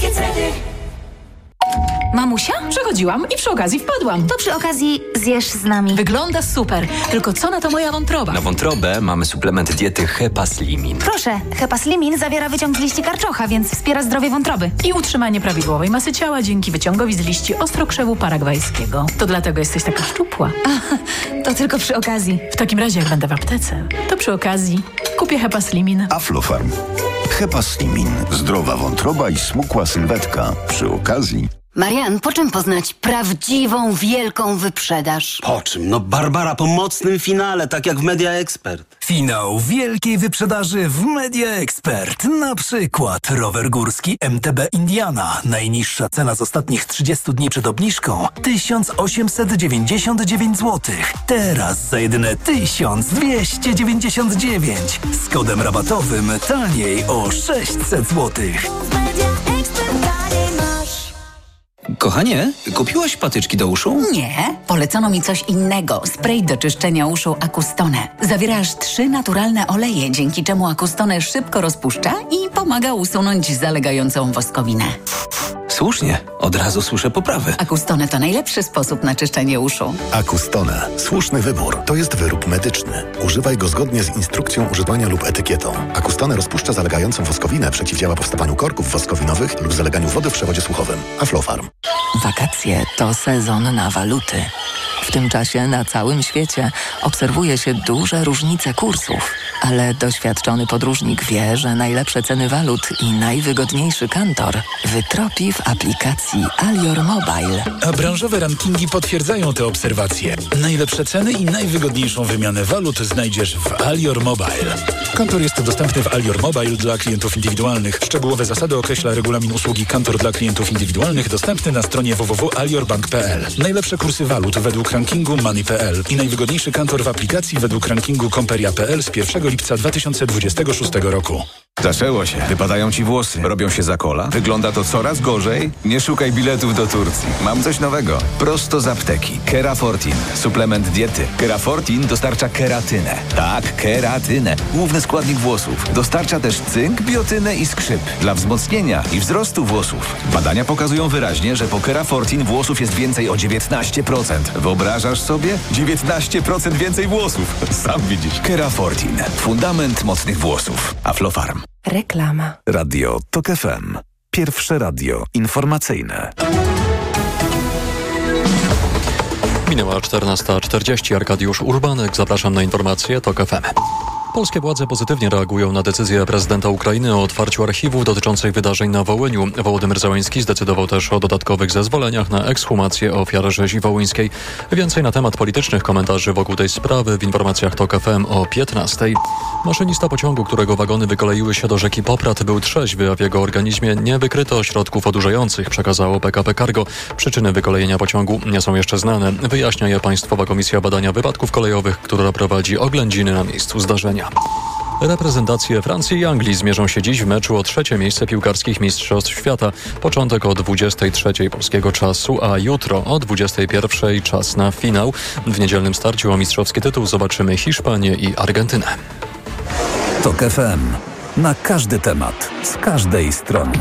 Mamusia? Przechodziłam i przy okazji wpadłam. To przy okazji zjesz z nami. Wygląda super, tylko co na to moja wątroba? Na wątrobę mamy suplement diety Hepaslimin. Proszę, Hepaslimin zawiera wyciąg z liści karczocha, więc wspiera zdrowie wątroby. I utrzymanie prawidłowej masy ciała dzięki wyciągowi z liści ostrokrzewu paragwajskiego. To dlatego jesteś taka szczupła. To tylko przy okazji. W takim razie, jak będę w aptece, to przy okazji kupię Hepaslimin. Aflofarm. Hepaslimin. Zdrowa wątroba i smukła sylwetka. Przy okazji... Marian, po czym poznać prawdziwą, wielką wyprzedaż? Po czym? No Barbara, po mocnym finale, tak jak w Media Expert. Finał wielkiej wyprzedaży w Media Expert. Na przykład rower górski MTB Indiana. Najniższa cena z ostatnich 30 dni przed obniżką 1899 zł. Teraz za jedyne 1299. Z kodem rabatowym taniej o 600 zł. Kochanie, kupiłaś patyczki do uszu? Nie, polecono mi coś innego. Spray do czyszczenia uszu Acustone. Zawiera aż 3 naturalne oleje, dzięki czemu Acustone szybko rozpuszcza i pomaga usunąć zalegającą woskowinę. Słusznie, od razu słyszę poprawy. Acustone to najlepszy sposób na czyszczenie uszu. Acustone. Słuszny wybór. To jest wyrób medyczny. Używaj go zgodnie z instrukcją używania lub etykietą. Acustone rozpuszcza zalegającą woskowinę, przeciwdziała powstawaniu korków woskowinowych lub zaleganiu wody w przewodzie słuchowym. Aflofarm. Wakacje to sezon na waluty. W tym czasie na całym świecie obserwuje się duże różnice kursów, ale doświadczony podróżnik wie, że najlepsze ceny walut i najwygodniejszy kantor wytropi w aplikacji Alior Mobile. A branżowe rankingi potwierdzają te obserwacje. Najlepsze ceny i najwygodniejszą wymianę walut znajdziesz w Alior Mobile. Kantor jest dostępny w Alior Mobile dla klientów indywidualnych. Szczegółowe zasady określa regulamin usługi Kantor dla klientów indywidualnych dostępny na stronie www.aliorbank.pl. Najlepsze kursy walut według rankingu Money.pl i najwygodniejszy kantor w aplikacji według rankingu Komperia.pl z 1 lipca 2026 roku. Zaczęło się. Wypadają ci włosy. Robią się za kola. Wygląda to coraz gorzej. Nie szukaj biletów do Turcji. Mam coś nowego. Prosto z apteki. Kerafortin. Suplement diety. Kerafortin dostarcza keratynę. Tak, keratynę. Główny składnik włosów. Dostarcza też cynk, biotynę i skrzyp. Dla wzmocnienia i wzrostu włosów. Badania pokazują wyraźnie, że po Kerafortin włosów jest więcej o 19%. Wyobrażasz sobie? 19% więcej włosów. Sam widzisz. Kerafortin. Fundament mocnych włosów. Aflofarm. Reklama. Radio TOK FM. Pierwsze radio informacyjne. Minęła 14:40. Arkadiusz Urbanek. Zapraszam na informacje TOK FM. Polskie władze pozytywnie reagują na decyzję prezydenta Ukrainy o otwarciu archiwów dotyczących wydarzeń na Wołyniu. Wołodymyr Zełenski zdecydował też o dodatkowych zezwoleniach na ekshumację ofiar rzezi wołyńskiej. Więcej na temat politycznych komentarzy wokół tej sprawy w informacjach TOK FM o 15:00. Maszynista pociągu, którego wagony wykoleiły się do rzeki Poprad, był trzeźwy, a w jego organizmie nie wykryto środków odurzających, przekazało PKP Cargo. Przyczyny wykolejenia pociągu nie są jeszcze znane. Wyjaśnia je Państwowa Komisja Badania Wypadków Kolejowych, która prowadzi oględziny na miejscu zdarzenia. Reprezentacje Francji i Anglii zmierzą się dziś w meczu o 3. miejsce piłkarskich Mistrzostw Świata. Początek o 23:00 polskiego czasu, a jutro o 21:00 czas na finał. W niedzielnym starciu o mistrzowski tytuł zobaczymy Hiszpanię i Argentynę. TOK FM. Na każdy temat, z każdej strony.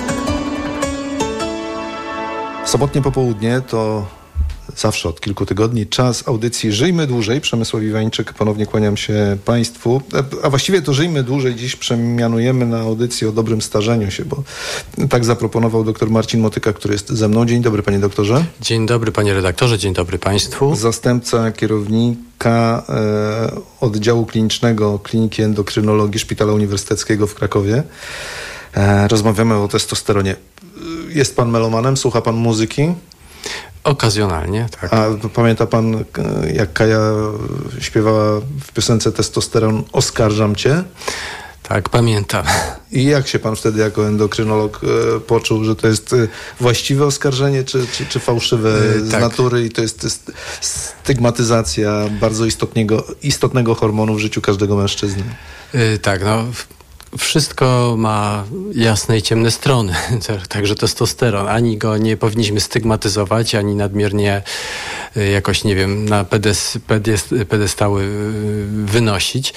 Sobotnie popołudnie to zawsze od kilku tygodni czas audycji Żyjmy Dłużej. Przemysław Iwańczyk, ponownie kłaniam się Państwu. A właściwie to Żyjmy Dłużej dziś przemianujemy na audycję o dobrym starzeniu się, bo tak zaproponował dr Marcin Motyka, który jest ze mną. Dzień dobry, panie doktorze. Dzień dobry, panie redaktorze, dzień dobry państwu. Zastępca kierownika oddziału klinicznego Kliniki Endokrynologii Szpitala Uniwersyteckiego w Krakowie. Rozmawiamy o testosteronie. Jest pan melomanem? Słucha pan muzyki? Okazjonalnie, tak. A pamięta pan, jak Kaja śpiewała w piosence Testosteron "Oskarżam cię"? Tak, pamiętam. I jak się pan wtedy jako endokrynolog poczuł, że to jest właściwe oskarżenie, czy fałszywe z natury i to jest stygmatyzacja bardzo istotnego hormonu w życiu każdego mężczyzny? Tak, no... Wszystko ma jasne i ciemne strony, także testosteron. Ani go nie powinniśmy stygmatyzować, ani nadmiernie jakoś, nie wiem, na pedestały wynosić.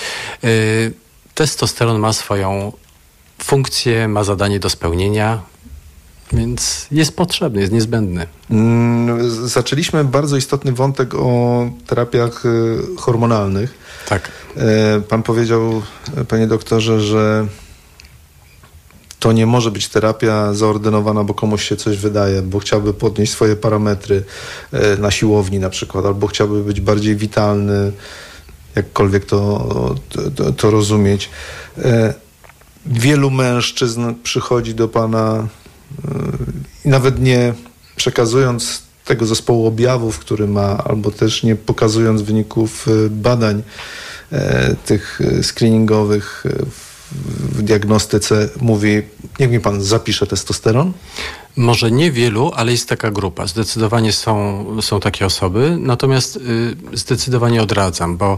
Testosteron ma swoją funkcję, ma zadanie do spełnienia. Więc jest potrzebny, jest niezbędny. Zaczęliśmy bardzo istotny wątek o terapiach hormonalnych. Tak. Pan powiedział, panie doktorze, że to nie może być terapia zaordynowana, bo komuś się coś wydaje, bo chciałby podnieść swoje parametry na siłowni na przykład, albo chciałby być bardziej witalny, jakkolwiek to rozumieć. Wielu mężczyzn przychodzi do pana i nawet nie przekazując tego zespołu objawów, który ma, albo też nie pokazując wyników badań tych screeningowych w diagnostyce, mówi: niech mi pan zapisze testosteron? Może niewielu, ale jest taka grupa. Zdecydowanie są takie osoby, natomiast zdecydowanie odradzam, bo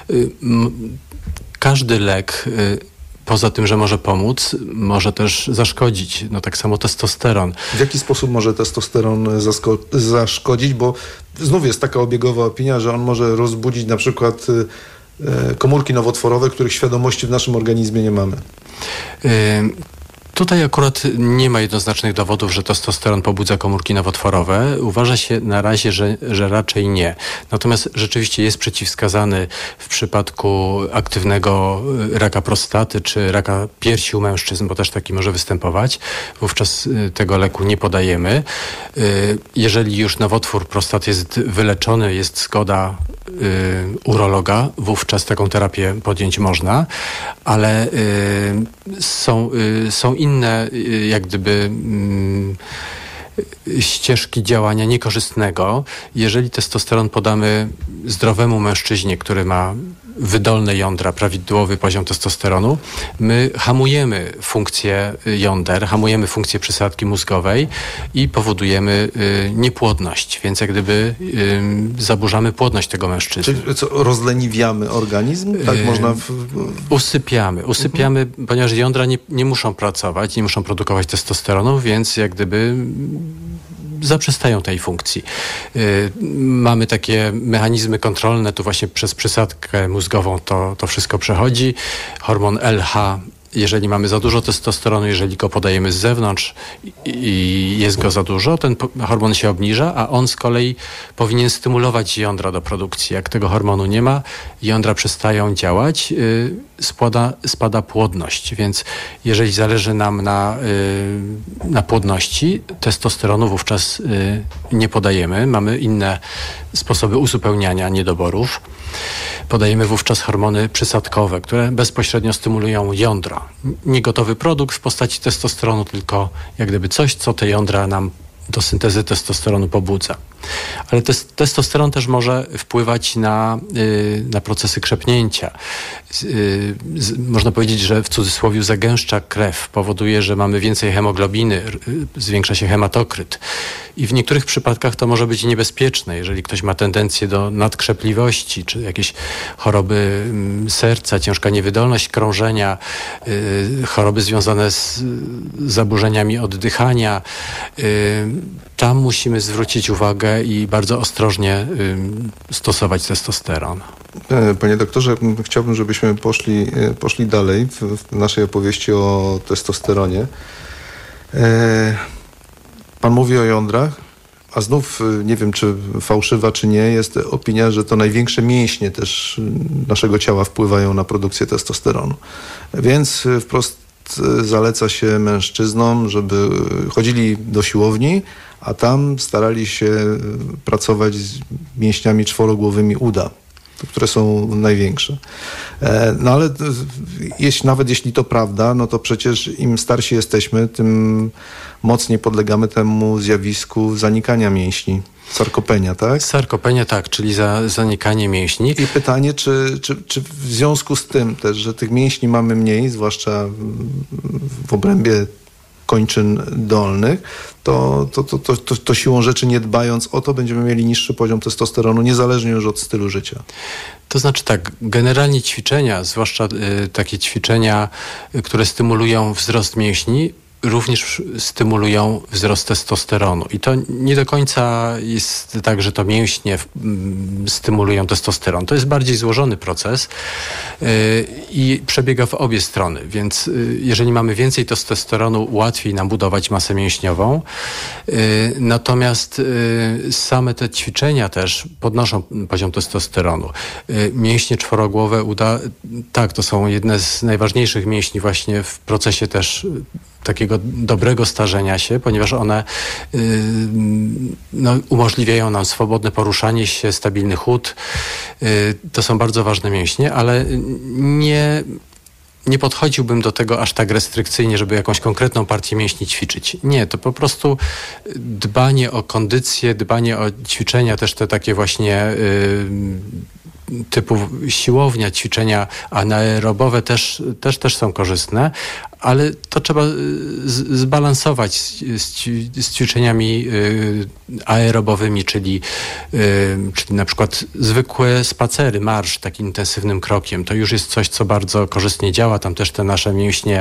każdy lek, poza tym, że może pomóc, może też zaszkodzić. No tak samo testosteron. W jaki sposób może testosteron zaszkodzić? Bo znów jest taka obiegowa opinia, że on może rozbudzić na przykład komórki nowotworowe, których świadomości w naszym organizmie nie mamy. Tutaj akurat nie ma jednoznacznych dowodów, że testosteron pobudza komórki nowotworowe. Uważa się na razie, że raczej nie. Natomiast rzeczywiście jest przeciwwskazany w przypadku aktywnego raka prostaty czy raka piersi u mężczyzn, bo też taki może występować. Wówczas tego leku nie podajemy. Jeżeli już nowotwór prostaty jest wyleczony, jest zgoda urologa, wówczas taką terapię podjąć można, ale są inne jak gdyby ścieżki działania niekorzystnego. Jeżeli testosteron podamy zdrowemu mężczyźnie, który ma wydolne jądra, prawidłowy poziom testosteronu, my hamujemy funkcję jąder, hamujemy funkcję przysadki mózgowej i powodujemy niepłodność, więc jak gdyby zaburzamy płodność tego mężczyzny. Czyli co, rozleniwiamy organizm? Tak można... Usypiamy, ponieważ jądra nie muszą pracować, nie muszą produkować testosteronu, więc jak gdyby zaprzestają tej funkcji. Mamy takie mechanizmy kontrolne, tu właśnie przez przysadkę mózgową to wszystko przechodzi. Hormon LH, jeżeli mamy za dużo testosteronu, jeżeli go podajemy z zewnątrz i jest go za dużo, ten hormon się obniża, a on z kolei powinien stymulować jądra do produkcji. Jak tego hormonu nie ma, jądra przestają działać, spada płodność. Więc jeżeli zależy nam na płodności, testosteronu wówczas nie podajemy. Mamy inne sposoby uzupełniania niedoborów. Podajemy wówczas hormony przysadkowe, które bezpośrednio stymulują jądra. Nie gotowy produkt w postaci testosteronu, tylko jak gdyby coś, co te jądra nam do syntezy testosteronu pobudza. Ale testosteron też może wpływać na procesy krzepnięcia. Można powiedzieć, że w cudzysłowie zagęszcza krew, powoduje, że mamy więcej hemoglobiny, zwiększa się hematokryt. I w niektórych przypadkach to może być niebezpieczne, jeżeli ktoś ma tendencję do nadkrzepliwości, czy jakieś choroby serca, ciężka niewydolność krążenia, choroby związane z zaburzeniami oddychania. Tam musimy zwrócić uwagę i bardzo ostrożnie stosować testosteron. Panie doktorze, chciałbym, żebyśmy poszli dalej w naszej opowieści o testosteronie. Pan mówi o jądrach, a znów nie wiem, czy fałszywa, czy nie, jest opinia, że to największe mięśnie też naszego ciała wpływają na produkcję testosteronu. Więc wprost zaleca się mężczyznom, żeby chodzili do siłowni, a tam starali się pracować z mięśniami czworogłowymi uda, które są największe. No ale nawet jeśli to prawda, no to przecież im starsi jesteśmy, tym mocniej podlegamy temu zjawisku zanikania mięśni. Sarkopenia, tak? Sarkopenia, tak, czyli zanikanie mięśni. I pytanie, czy w związku z tym też, że tych mięśni mamy mniej, zwłaszcza w obrębie kończyn dolnych, to siłą rzeczy, nie dbając o to, będziemy mieli niższy poziom testosteronu, niezależnie już od stylu życia. To znaczy tak, generalnie ćwiczenia, zwłaszcza takie ćwiczenia, które stymulują wzrost mięśni, również stymulują wzrost testosteronu. I to nie do końca jest tak, że to mięśnie stymulują testosteron. To jest bardziej złożony proces i przebiega w obie strony. Więc jeżeli mamy więcej testosteronu, łatwiej nam budować masę mięśniową. Natomiast same te ćwiczenia też podnoszą poziom testosteronu. Mięśnie czworogłowe tak, to są jedne z najważniejszych mięśni właśnie w procesie też takiego dobrego starzenia się, ponieważ one umożliwiają nam swobodne poruszanie się, stabilny chód. To są bardzo ważne mięśnie, ale nie podchodziłbym do tego aż tak restrykcyjnie, żeby jakąś konkretną partię mięśni ćwiczyć. Nie, to po prostu dbanie o kondycję, dbanie o ćwiczenia, też te takie właśnie typu siłownia, ćwiczenia anaerobowe też są korzystne, ale to trzeba zbalansować z ćwiczeniami aerobowymi, czyli na przykład zwykłe spacery, marsz takim intensywnym krokiem. To już jest coś, co bardzo korzystnie działa. Tam też te nasze mięśnie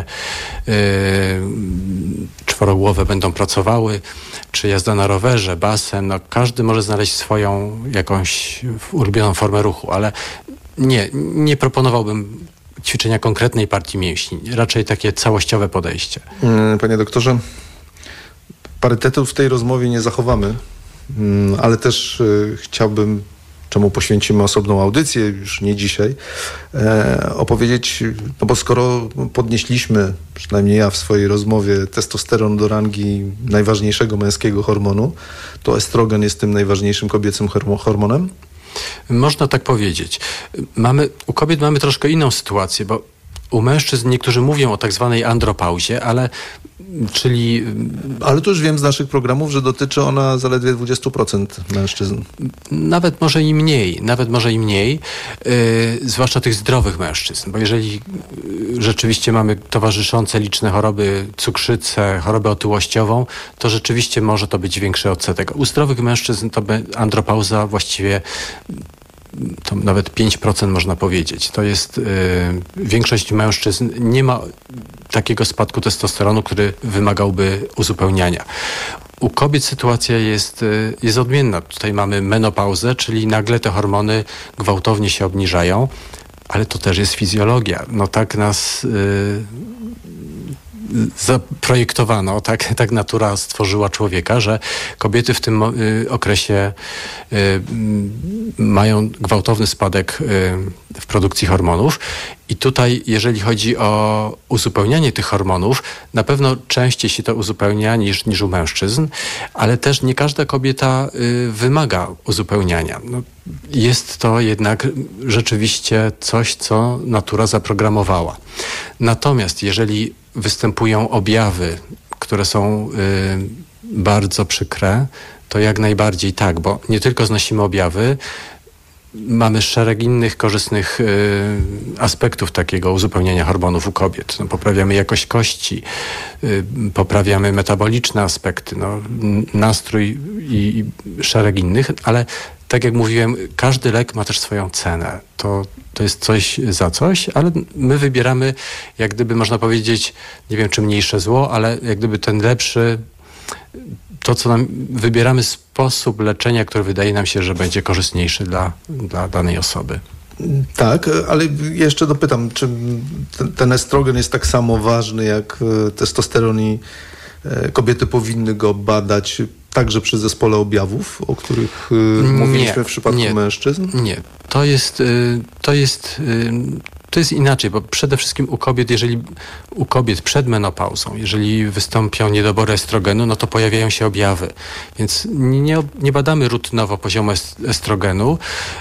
czworogłowe będą pracowały, czy jazda na rowerze, basen. No, każdy może znaleźć swoją jakąś ulubioną formę ruchu, ale nie proponowałbym ćwiczenia konkretnej partii mięśni. Raczej takie całościowe podejście. Panie doktorze, parytetu w tej rozmowie nie zachowamy, ale też chciałbym, czemu poświęcimy osobną audycję, już nie dzisiaj, opowiedzieć, no bo skoro podnieśliśmy, przynajmniej ja w swojej rozmowie, testosteron do rangi najważniejszego męskiego hormonu, to estrogen jest tym najważniejszym kobiecym hormonem? Można tak powiedzieć. U kobiet mamy troszkę inną sytuację, bo u mężczyzn niektórzy mówią o tak zwanej andropauzie, ale to już wiem z naszych programów, że dotyczy ona zaledwie 20% mężczyzn. Nawet może i mniej, zwłaszcza tych zdrowych mężczyzn, bo jeżeli rzeczywiście mamy towarzyszące liczne choroby, cukrzycę, chorobę otyłościową, to rzeczywiście może to być większy odsetek. U zdrowych mężczyzn to andropauza właściwie to nawet 5% można powiedzieć. To jest większość mężczyzn nie ma takiego spadku testosteronu, który wymagałby uzupełniania. U kobiet sytuacja jest odmienna. Tutaj mamy menopauzę, czyli nagle te hormony gwałtownie się obniżają, ale to też jest fizjologia. No tak nas zaprojektowano, tak natura stworzyła człowieka, że kobiety w tym okresie mają gwałtowny spadek w produkcji hormonów. I tutaj, jeżeli chodzi o uzupełnianie tych hormonów, na pewno częściej się to uzupełnia niż u mężczyzn, ale też nie każda kobieta wymaga uzupełniania. No, jest to jednak rzeczywiście coś, co natura zaprogramowała. Natomiast jeżeli występują objawy, które są bardzo przykre, to jak najbardziej tak, bo nie tylko znosimy objawy, mamy szereg innych korzystnych aspektów takiego uzupełniania hormonów u kobiet. No, poprawiamy jakość kości, poprawiamy metaboliczne aspekty, nastrój i szereg innych, ale tak jak mówiłem, każdy lek ma też swoją cenę. To jest coś za coś, ale my wybieramy, jak gdyby można powiedzieć, nie wiem czy mniejsze zło, ale jak gdyby ten lepszy, to co wybieramy sposób leczenia, który wydaje nam się, że będzie korzystniejszy dla danej osoby. Tak, ale jeszcze dopytam, czy ten estrogen jest tak samo ważny jak testosteron i kobiety powinny go badać także przy zespole objawów, o których mówiliśmy w przypadku mężczyzn? Nie, to jest inaczej, bo przede wszystkim u kobiet przed menopauzą, jeżeli wystąpią niedobory estrogenu, no to pojawiają się objawy. Więc nie badamy rutynowo poziomu estrogenu.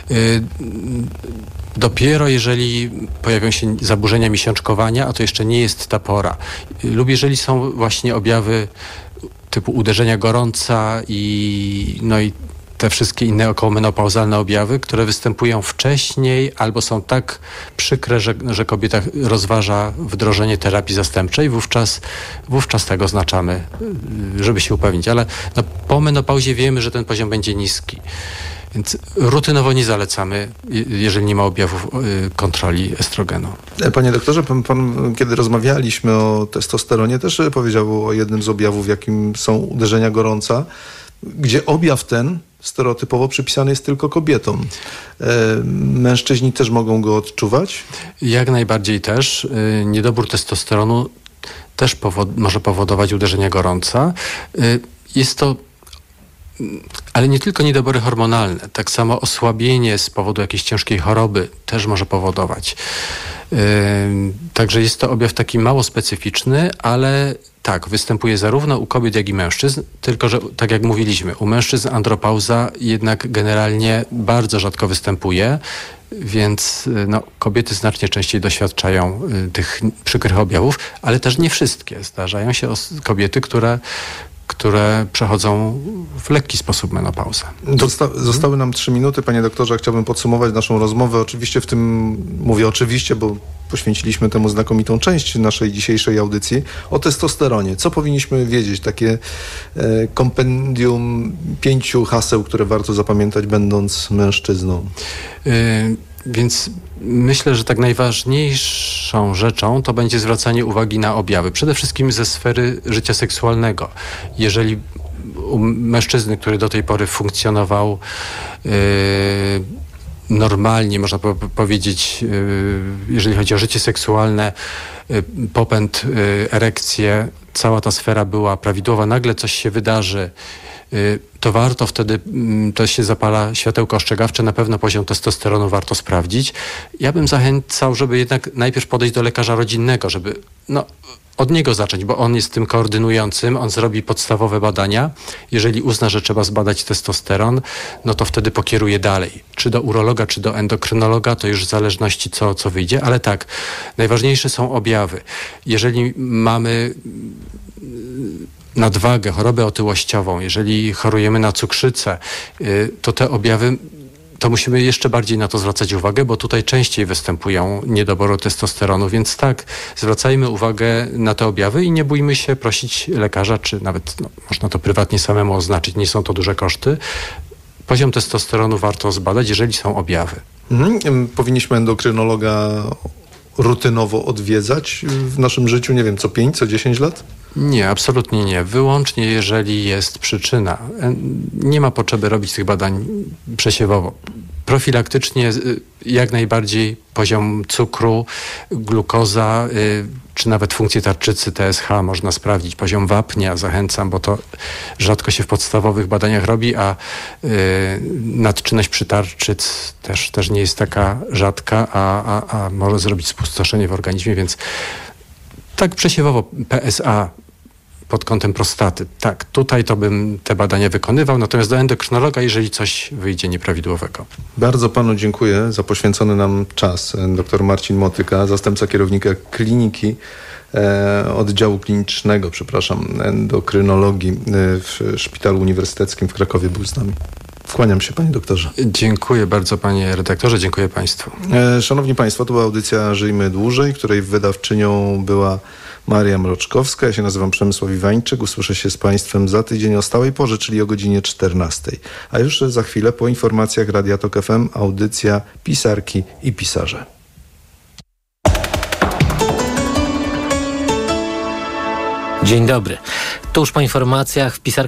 Dopiero jeżeli pojawią się zaburzenia miesiączkowania, a to jeszcze nie jest ta pora. Lub jeżeli są właśnie objawy typu uderzenia gorąca i te wszystkie inne okołomenopauzalne objawy, które występują wcześniej albo są tak przykre, że kobieta rozważa wdrożenie terapii zastępczej, wówczas tak oznaczamy, żeby się upewnić. Ale po menopauzie wiemy, że ten poziom będzie niski. Więc rutynowo nie zalecamy, jeżeli nie ma objawów kontroli estrogenu. Panie doktorze, pan kiedy rozmawialiśmy o testosteronie, też powiedział o jednym z objawów, jakim są uderzenia gorąca, gdzie objaw ten stereotypowo przypisany jest tylko kobietom. Mężczyźni też mogą go odczuwać? Jak najbardziej też. Niedobór testosteronu też może powodować uderzenia gorąca. Jest to, ale nie tylko niedobory hormonalne. Tak samo osłabienie z powodu jakiejś ciężkiej choroby też może powodować. Także jest to objaw taki mało specyficzny, ale tak, występuje zarówno u kobiet, jak i mężczyzn, tylko że tak jak mówiliśmy, u mężczyzn andropauza jednak generalnie bardzo rzadko występuje, więc kobiety znacznie częściej doświadczają tych przykrych objawów, ale też nie wszystkie. Zdarzają się kobiety, które przechodzą w lekki sposób menopauzę. Zostały nam 3 minuty, panie doktorze. Chciałbym podsumować naszą rozmowę. Oczywiście mówię oczywiście, bo poświęciliśmy temu znakomitą część naszej dzisiejszej audycji, o testosteronie. Co powinniśmy wiedzieć? Takie kompendium 5 haseł, które warto zapamiętać, będąc mężczyzną. Więc myślę, że tak najważniejszą rzeczą to będzie zwracanie uwagi na objawy. Przede wszystkim ze sfery życia seksualnego. Jeżeli u mężczyzny, który do tej pory funkcjonował normalnie, można powiedzieć, jeżeli chodzi o życie seksualne, popęd, erekcję, cała ta sfera była prawidłowa, nagle coś się wydarzy, to warto wtedy, to się zapala światełko ostrzegawcze, na pewno poziom testosteronu warto sprawdzić. Ja bym zachęcał, żeby jednak najpierw podejść do lekarza rodzinnego, żeby od niego zacząć, bo on jest tym koordynującym, on zrobi podstawowe badania. Jeżeli uzna, że trzeba zbadać testosteron, to wtedy pokieruje dalej. Czy do urologa, czy do endokrynologa, to już w zależności co wyjdzie, ale tak, najważniejsze są objawy. Jeżeli mamy nadwagę, chorobę otyłościową, jeżeli chorujemy na cukrzycę, to te objawy, to musimy jeszcze bardziej na to zwracać uwagę, bo tutaj częściej występują niedobory testosteronu, więc tak, zwracajmy uwagę na te objawy i nie bójmy się prosić lekarza, czy nawet można to prywatnie samemu oznaczyć, nie są to duże koszty. Poziom testosteronu warto zbadać, jeżeli są objawy. Powinniśmy endokrynologa rutynowo odwiedzać w naszym życiu, nie wiem, co 5, co 10 lat? Nie, absolutnie nie. Wyłącznie jeżeli jest przyczyna. Nie ma potrzeby robić tych badań przesiewowo. Profilaktycznie jak najbardziej poziom cukru, glukoza, czy nawet funkcję tarczycy TSH można sprawdzić. Poziom wapnia zachęcam, bo to rzadko się w podstawowych badaniach robi, a nadczynność przytarczyc też nie jest taka rzadka, a może zrobić spustoszenie w organizmie, więc tak przesiewowo PSA pod kątem prostaty. Tak, tutaj to bym te badania wykonywał, natomiast do endokrynologa, jeżeli coś wyjdzie nieprawidłowego. Bardzo panu dziękuję za poświęcony nam czas. Dr Marcin Motyka, zastępca kierownika kliniki oddziału klinicznego, endokrynologii w Szpitalu Uniwersyteckim w Krakowie był z nami. Kłaniam się, panie doktorze. Dziękuję bardzo, panie redaktorze, dziękuję państwu. Szanowni państwo, to była audycja Żyjmy Dłużej, której wydawczynią była Maria Mroczkowska. Ja się nazywam Przemysław Iwańczyk. Usłyszę się z państwem za tydzień o stałej porze, czyli o godzinie 14. A już za chwilę po informacjach Radia Tok FM audycja Pisarki i Pisarze. Dzień dobry. Tuż po informacjach w Pisarkach